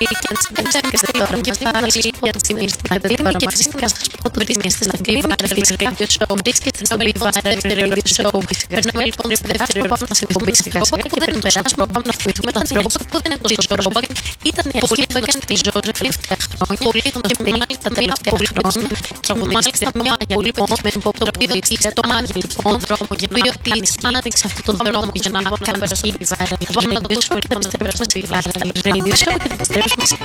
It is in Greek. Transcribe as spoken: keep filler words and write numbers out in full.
Ήταν πολύ ευαίσθητη ζωή τελευταία χρόνια. Πολύ γνωστή τα τελευταία χρόνια. Και μάλιστα μια πολύ πονοσμένη που το οποίο εξήγησε το μάγει λοιπόν δρόμο για να πει άνοιξε αυτόν τον δρόμο για να κάνει παρασχή τη βάρη. Λοιπόν, να το δώσουμε λοιπόν στην περασμένη στη βάρη.